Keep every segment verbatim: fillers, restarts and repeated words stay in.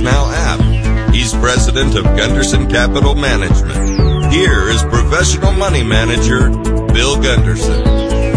Now app. He's president of Gunderson Capital Management. Here is professional money manager Bill Gunderson.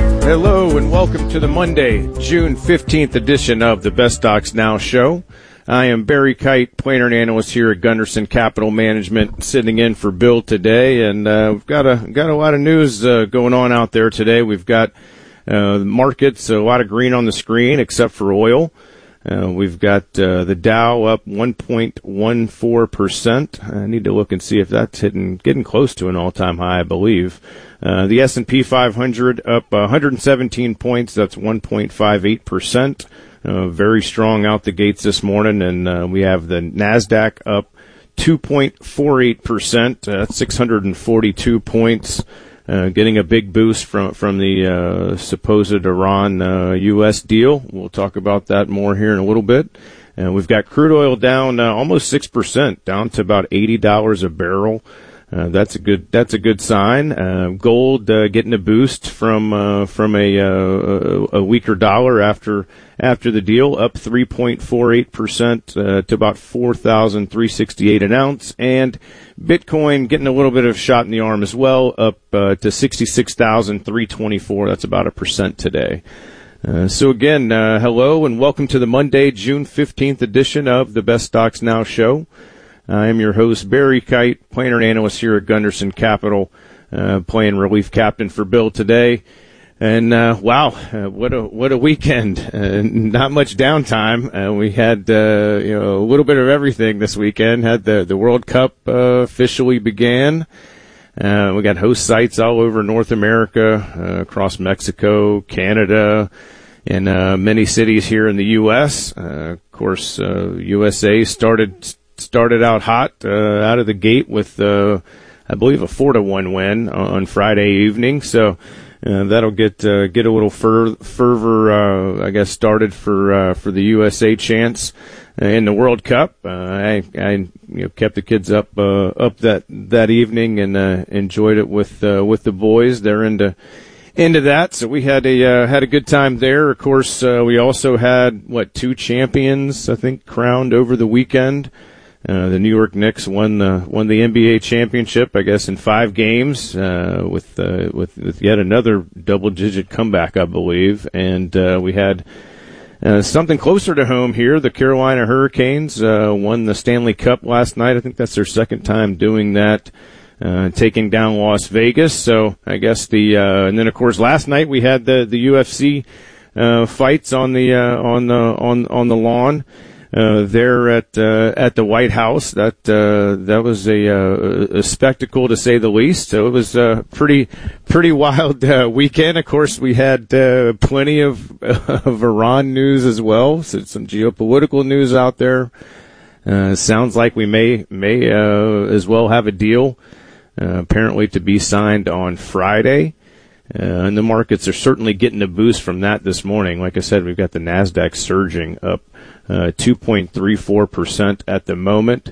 Hello and welcome to the Monday, June fifteenth edition of the Best Stocks Now show. I am Barry Kite, planner and analyst here at Gunderson Capital Management, sitting in for Bill today, and uh, we've got a got a lot of news uh, going on out there today. We've got uh, markets, a lot of green on the screen, except for oil. Uh, we've got uh, the Dow up one point one four percent. I need to look and see if that's hitting, getting close to an all-time high, I believe. Uh, the S and P five hundred up one hundred seventeen points. That's one point five eight percent. Uh, very strong out the gates this morning. And uh, we have the NASDAQ up two point four eight percent. Uh, that's six hundred forty-two points. Uh, getting a big boost from from the uh, supposed Iran uh, U S deal. We'll talk about that more here in a little bit. And uh, we've got crude oil down uh, almost six percent, down to about eighty dollars a barrel. Uh, that's a good that's a good sign. Uh, gold uh, getting a boost from uh, from a, uh, a weaker dollar after after the deal, up three point four eight percent uh, to about four thousand three hundred sixty-eight an ounce, and Bitcoin getting a little bit of a shot in the arm as well, up uh, to sixty-six thousand three hundred twenty-four. That's about a percent today. Uh, so again, uh, hello and welcome to the Monday, June fifteenth edition of the Best Stocks Now show. I am your host, Barry Kite, planner and analyst here at Gunderson Capital, uh, playing relief captain for Bill today. And, uh, wow, uh, what a, what a weekend. Uh, not much downtime. Uh, we had, uh, you know, a little bit of everything this weekend. Had the, the World Cup, uh, officially began. Uh, we got host sites all over North America, uh, across Mexico, Canada, and, uh, many cities here in the U S. Uh, of course, uh, U S A started, started out hot, uh, out of the gate with, uh, I believe a four to one win on Friday evening. So, Uh, that'll get uh, get a little fer- fervor, uh, I guess, started for uh, for the U S A chance uh, in the World Cup. Uh, I, I you know, kept the kids up uh, up that that evening and uh, enjoyed it with uh, with the boys. They're into into that, so we had a uh, had a good time there. Of course, uh, we also had what two champions I think crowned over the weekend. Uh, the New York Knicks won the won the N B A championship, I guess, in five games uh, with, uh, with with yet another double-digit comeback, I believe. And uh, we had uh, something closer to home here. The Carolina Hurricanes uh, won the Stanley Cup last night. I think that's their second time doing that, uh, taking down Las Vegas. So I guess the uh, and then of course last night we had the the U F C uh, fights on the uh, on the on on the lawn. Uh, there at, uh, at the White House. That, uh, that was a, uh, a spectacle to say the least. So it was a pretty, pretty wild, uh, weekend. Of course, we had, uh, plenty of, of Iran news as well. So some geopolitical news out there. Uh, sounds like we may, may, uh, as well have a deal, uh, apparently to be signed on Friday. Uh, and the markets are certainly getting a boost from that this morning. Like I said, we've got the NASDAQ surging up uh, two point three four percent at the moment.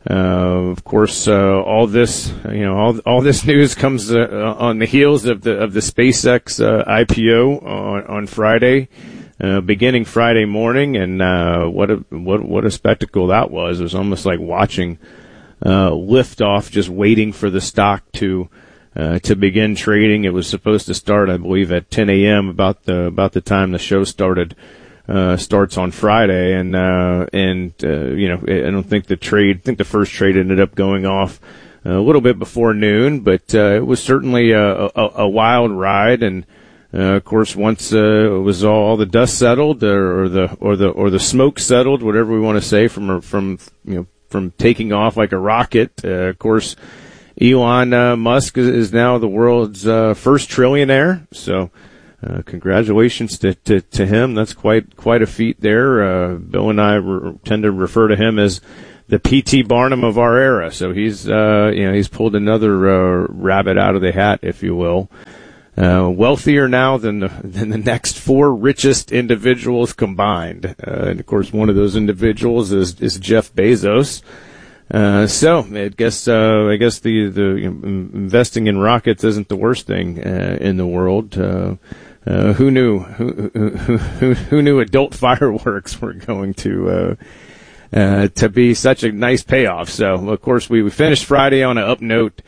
Uh, of course, uh, all this, you know, all all this news comes uh, on the heels of the of the SpaceX uh, I P O on, on Friday, uh, beginning Friday morning, and uh, what a what what a spectacle that was! It was almost like watching uh, liftoff, just waiting for the stock to. Uh, to begin trading. It was supposed to start, I believe, at ten a.m. about the about the time the show started. Uh, starts on Friday, and uh, and uh, you know, I don't think the trade. I think the first trade ended up going off a little bit before noon, but uh, it was certainly a, a, a wild ride. And uh, of course, once uh, it was all, all the dust settled, or, or the or the or the smoke settled, whatever we want to say, from from you know from taking off like a rocket. Uh, of course. Elon uh, Musk is now the world's uh, first trillionaire, so uh, congratulations to, to, to him. That's quite quite a feat there. Uh, Bill and I re- tend to refer to him as the P T Barnum of our era. So he's uh, you know he's pulled another uh, rabbit out of the hat, if you will. Uh, wealthier now than the, than the next four richest individuals combined, uh, and of course one of those individuals is, is Jeff Bezos. Uh, so I guess, uh, I guess the, the you know, investing in rockets isn't the worst thing, uh, in the world. Uh, uh, who knew, who, who, who, who knew adult fireworks were going to, uh, uh, to be such a nice payoff. So, of course, we, we finished Friday on an up note.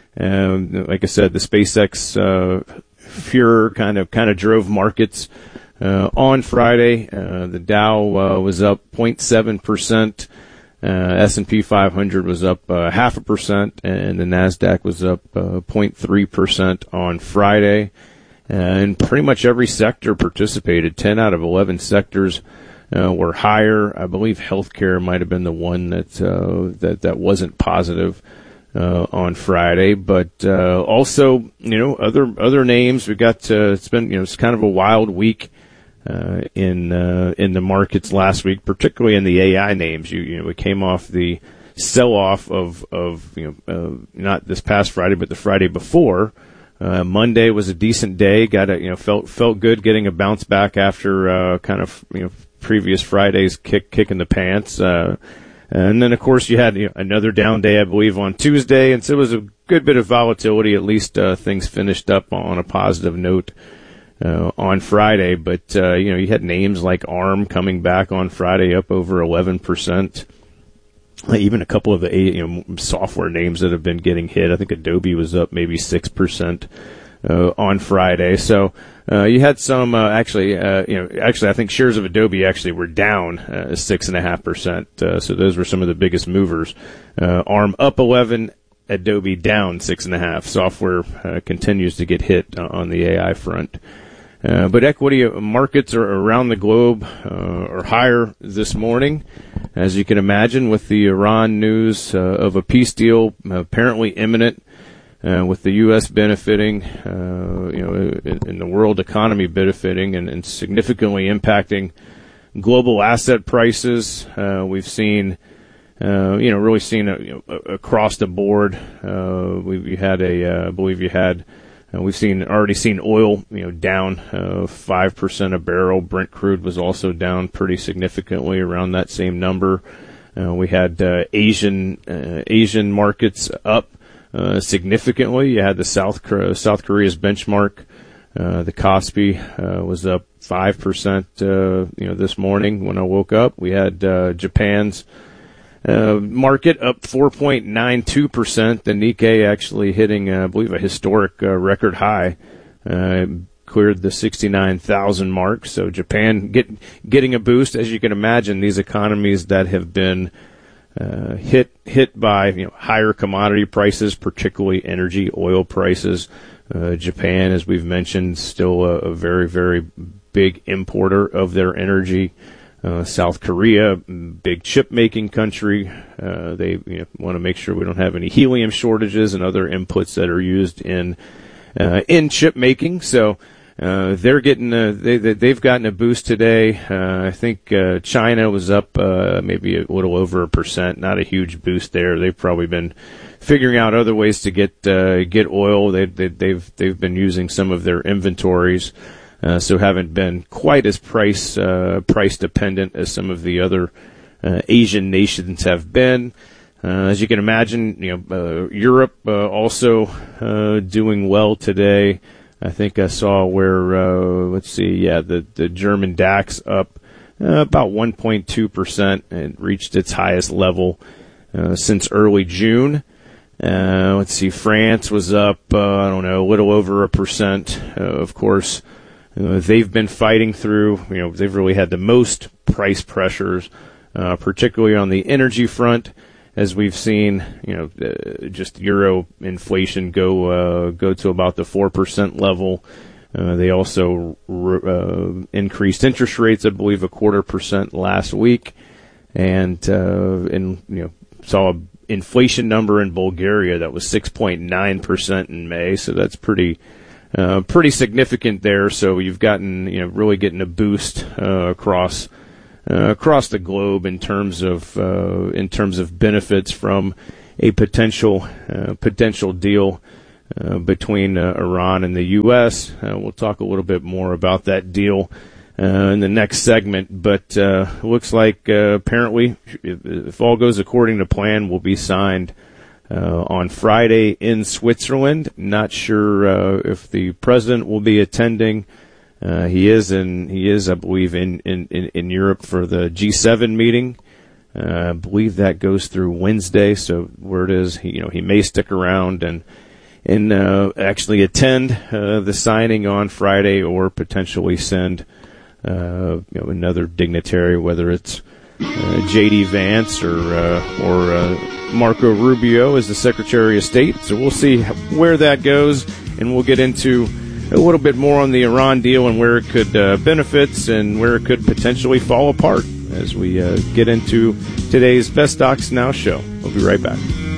Um, like I said, the SpaceX uh, furor kind of kind of drove markets uh, on Friday. Uh, the Dow uh, was up zero point seven percent. Uh, S and P five hundred was up uh, half a percent, and the NASDAQ was up uh, zero point three percent on Friday. Uh, and pretty much every sector participated. ten out of eleven sectors uh, were higher. I believe healthcare might have been the one that uh, that that wasn't positive uh, on Friday. But uh, also, you know, other other names. We got uh, it's been you know it's kind of a wild week. Uh, in uh, in the markets last week, particularly in the A I names. You, you know, we came off the sell-off of of you know uh, not this past Friday, but the Friday before. Uh, Monday was a decent day. Got a you know felt felt good getting a bounce back after uh, kind of you know previous Friday's kick kick in the pants. Uh, and then of course you had you know, another down day, I believe, on Tuesday, and so it was a good bit of volatility. At least uh, things finished up on a positive note. Uh, on Friday, but, uh, you know, you had names like ARM coming back on Friday up over eleven percent. Uh, even a couple of the, you know, software names that have been getting hit. I think Adobe was up maybe six percent, uh, on Friday. So, uh, you had some, uh, actually, uh, you know, actually I think shares of Adobe actually were down, uh, six and a half percent. Uh, so those were some of the biggest movers. Uh, ARM up eleven, Adobe down six and a half. Software, uh, continues to get hit on the A I front. Uh, but equity markets are around the globe uh, are higher this morning, as you can imagine, with the Iran news uh, of a peace deal apparently imminent, uh, with the U S benefiting, uh, you know, in the world economy benefiting and, and significantly impacting global asset prices. Uh, we've seen, uh, you know, really seen a, you know, across the board. Uh, we, we had a, uh, I believe you had. Uh, we've seen already seen oil, you know, down uh, five percent a barrel. Brent crude was also down pretty significantly, around that same number. Uh, we had uh, Asian uh, Asian markets up uh, significantly. You had the South South Korea's benchmark, uh, the Kospi uh, was up five percent. Uh, you know, this morning when I woke up, we had uh, Japan's Uh, market up four point nine two percent. The Nikkei actually hitting, uh, I believe, a historic uh, record high. Uh, cleared the sixty-nine thousand mark. So Japan get, getting a boost. As you can imagine, these economies that have been uh, hit hit by you know higher commodity prices, particularly energy, oil prices. Uh, Japan, as we've mentioned, still a, a very, very big importer of their energy. Uh, South Korea, big chip-making country. Uh, they you know, want to make sure we don't have any helium shortages and other inputs that are used in uh, in chip making. So uh, they're getting a, they, they've gotten a boost today. Uh, I think uh, China was up uh, maybe a little over a percent. Not a huge boost there. They've probably been figuring out other ways to get uh, get oil. They, they, they've they've been using some of their inventories. Uh, so haven't been quite as price uh, price dependent as some of the other uh, Asian nations have been. Uh, as you can imagine, you know, uh, Europe uh, also uh, doing well today. I think I saw where uh, let's see, yeah, the the German DAX up uh, about one point two percent and reached its highest level uh, since early June. Uh, let's see, France was up uh, I don't know, a little over a percent, uh, of course. Uh, they've been fighting through, you know, they've really had the most price pressures, uh, particularly on the energy front, as we've seen, you know, uh, just euro inflation go, uh, go to about the four percent level. Uh, they also, uh, increased interest rates, I believe, a quarter percent last week. And, uh, and, you know, saw an inflation number in Bulgaria that was six point nine percent in May. So that's pretty, Uh, pretty significant there. So you've gotten, you know, really getting a boost uh, across uh, across the globe in terms of uh, in terms of benefits from a potential uh, potential deal uh, between uh, Iran and the U S. Uh, we'll talk a little bit more about that deal uh, in the next segment. But uh, looks like uh, apparently, if, if all goes according to plan, will be signed Uh, on Friday in Switzerland. Not sure uh, if the president will be attending. Uh, he is in, he is, I believe, in, in, in Europe for the G seven meeting Uh, I believe that goes through Wednesday, so word is, he, you know, he may stick around and and uh, actually attend uh, the signing on Friday, or potentially send uh, you know, another dignitary, whether it's uh, J D Vance or uh, or uh, Marco Rubio as the Secretary of State. So we'll see where that goes, and we'll get into a little bit more on the Iran deal and where it could uh, benefits and where it could potentially fall apart as we uh, get into today's Best Stocks Now show. We'll be right back.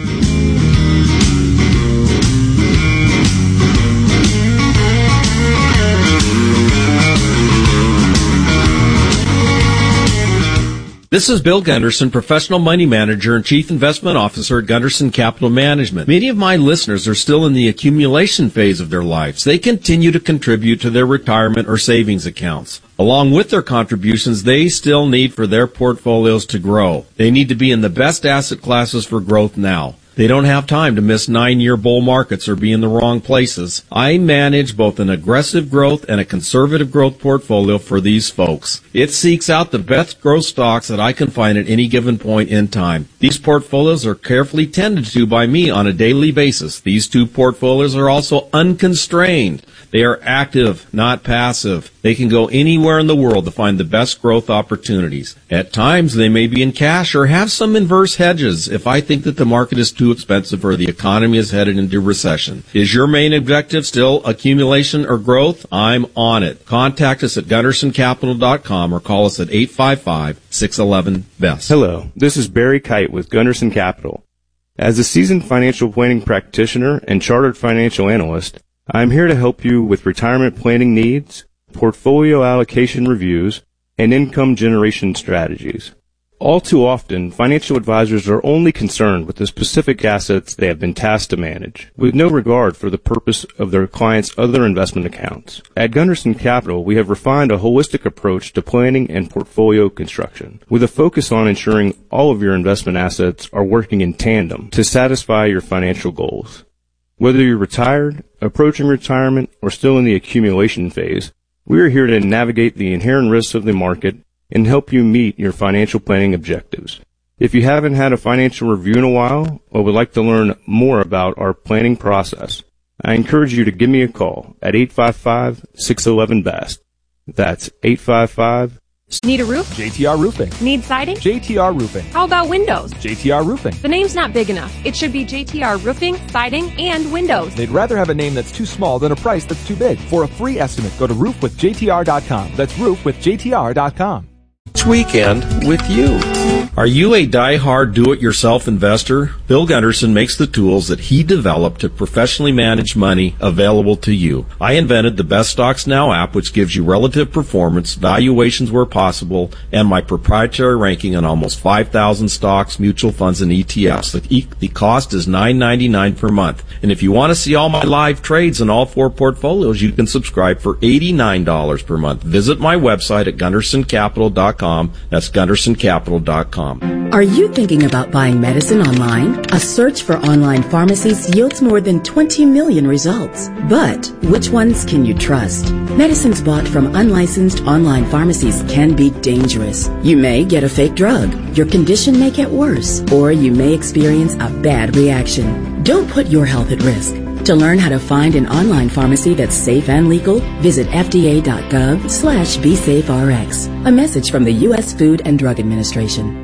This is Bill Gunderson, Professional Money Manager and Chief Investment Officer at Gunderson Capital Management. Many of my listeners are still in the accumulation phase of their lives. They continue to contribute to their retirement or savings accounts. Along with their contributions, they still need for their portfolios to grow. They need to be in the best asset classes for growth now. They don't have time to miss nine-year bull markets or be in the wrong places. I manage both an aggressive growth and a conservative growth portfolio for these folks. It seeks out the best growth stocks that I can find at any given point in time. These portfolios are carefully tended to by me on a daily basis. These two portfolios are also unconstrained. They are active, not passive. They can go anywhere in the world to find the best growth opportunities. At times, they may be in cash or have some inverse hedges if I think that the market is too expensive or the economy is headed into recession. Is your main objective still accumulation or growth? I'm on it. Contact us at gunderson capital dot com or call us at eight five five, six one one, B E S T. Hello, this is Barry Kite with Gunderson Capital. As a seasoned financial planning practitioner and chartered financial analyst, I'm here to help you with retirement planning needs, portfolio allocation reviews, and income generation strategies. All too often, financial advisors are only concerned with the specific assets they have been tasked to manage, with no regard for the purpose of their clients' other investment accounts. At Gunderson Capital, we have refined a holistic approach to planning and portfolio construction, with a focus on ensuring all of your investment assets are working in tandem to satisfy your financial goals. Whether you're retired, approaching retirement, or still in the accumulation phase, we are here to navigate the inherent risks of the market and help you meet your financial planning objectives. If you haven't had a financial review in a while or would like to learn more about our planning process, I encourage you to give me a call at eight five five, six one one, B E S T. That's eight five five. Need a roof? J T R Roofing. Need siding? J T R Roofing. How about windows? J T R Roofing. The name's not big enough. It should be J T R Roofing, Siding, and Windows. They'd rather have a name that's too small than a price that's too big. For a free estimate, go to roof with J T R dot com. That's roof with J T R dot com. Each weekend with you. Are you a die-hard do-it-yourself investor? Bill Gunderson makes the tools that he developed to professionally manage money available to you. I invented the Best Stocks Now app, which gives you relative performance, valuations where possible, and my proprietary ranking on almost five thousand stocks, mutual funds, and E T Fs. The, e- the cost is nine ninety-nine per month. And if you want to see all my live trades in all four portfolios, you can subscribe for eighty-nine dollars per month. Visit my website at gunderson capital dot com. That's gunderson capital dot com. Are you thinking about buying medicine online? A search for online pharmacies yields more than twenty million results. But which ones can you trust? Medicines bought from unlicensed online pharmacies can be dangerous. You may get a fake drug, your condition may get worse, or you may experience a bad reaction. Don't put your health at risk. To learn how to find an online pharmacy that's safe and legal, visit F D A dot gov slash B safe R X. A message from the U S Food and Drug Administration.